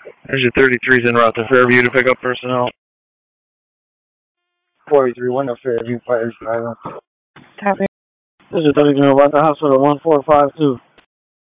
There's your 33s en route to Fairview to pick up personnel. 43-1 to Fairview, fire driving. Copy. This is 33 about the hospital 1452.